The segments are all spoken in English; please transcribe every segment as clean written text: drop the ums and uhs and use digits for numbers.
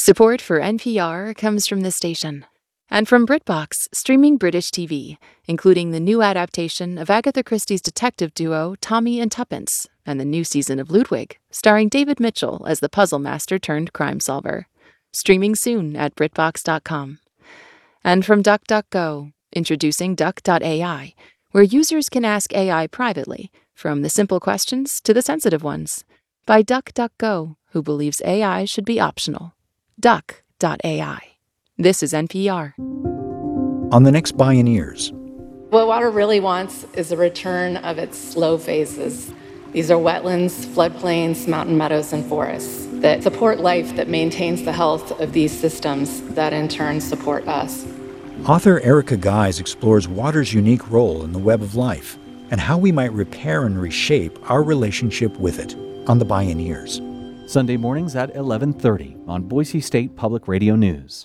Support for NPR comes from this station and from BritBox, streaming British TV, including the new adaptation of Agatha Christie's detective duo Tommy and Tuppence and the new season of Ludwig, starring David Mitchell as the puzzle master turned crime solver. Streaming soon at BritBox.com. And from DuckDuckGo, introducing Duck.ai, where users can ask AI privately, from the simple questions to the sensitive ones, by DuckDuckGo, who believes AI should be optional. Duck.ai. This is NPR. On the next Bioneers. What water really wants is a return of its slow phases. These are wetlands, floodplains, mountain meadows, and forests that support life, that maintains the health of these systems that in turn support us. Author Erica Guise explores water's unique role in the web of life and how we might repair and reshape our relationship with it on the Bioneers. Sunday mornings at 11:30 on Boise State Public Radio News.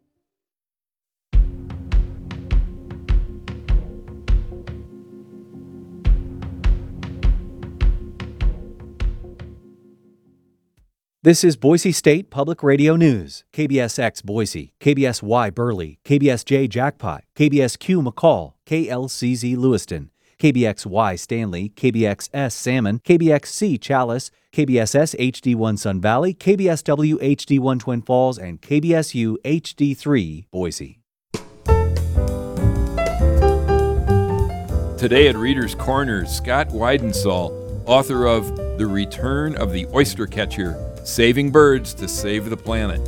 This is Boise State Public Radio News. KBSX Boise, KBSY Burley, KBSJ Jackpot, KBSQ McCall, KLCZ Lewiston, KBXY Stanley, KBXS Salmon, KBXC Chalice, KBSS HD1 Sun Valley, KBSW HD1 Twin Falls, and KBSU HD3 Boise. Today at Reader's Corner, Scott Weidensaul, author of The Return of the Oyster Catcher, Saving Birds to Save the Planet.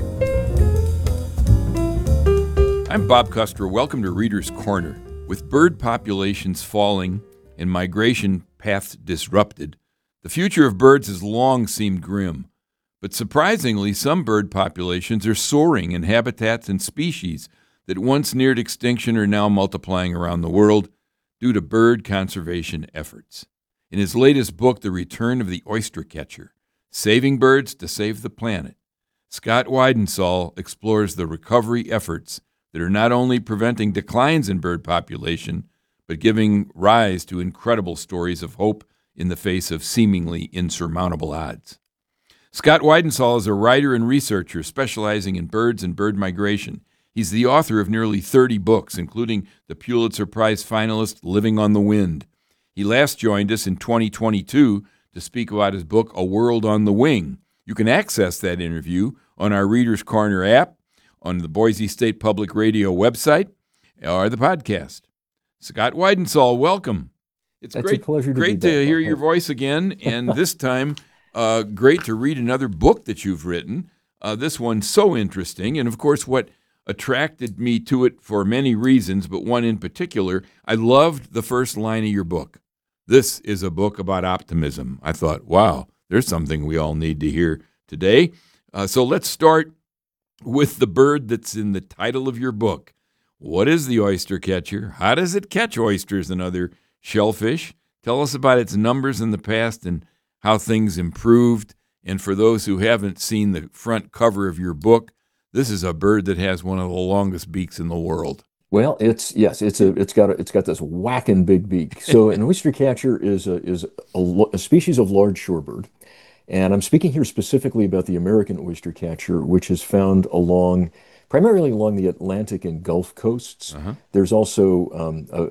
I'm Bob Custer. Welcome to Reader's Corner. With bird populations falling and migration paths disrupted, the future of birds has long seemed grim. But surprisingly, some bird populations are soaring, and habitats and species that once neared extinction are now multiplying around the world due to bird conservation efforts. In his latest book, The Return of the Oyster Catcher, Saving Birds to Save the Planet, Scott Weidensaul explores the recovery efforts that are not only preventing declines in bird population, but giving rise to incredible stories of hope in the face of seemingly insurmountable odds. Scott Weidensaul is a writer and researcher specializing in birds and bird migration. He's the author of nearly 30 books, including the Pulitzer Prize finalist Living on the Wind. He last joined us in 2022 to speak about his book, A World on the Wing. You can access that interview on our Reader's Corner app, on the Boise State Public Radio website, or the podcast. Scott Weidensaul, welcome. It's a pleasure great to hear your voice again, and this time, great to read another book that you've written. This one's so interesting, and of course, what attracted me to it for many reasons, but one in particular, I loved the first line of your book. This is a book about optimism. I thought, wow, there's something we all need to hear today. So let's start with the bird that's in the title of your book. What is the oyster catcher? How does it catch oysters and other shellfish? Tell us about its numbers in the past and how things improved. And for those who haven't seen the front cover of your book, this is a bird that has one of the longest beaks in the world. Well, it's got this whacking big beak. So an oyster catcher is a species of large shorebird, and I'm speaking here specifically about the American oyster catcher, which is found primarily along the Atlantic and Gulf coasts. Uh-huh. There's also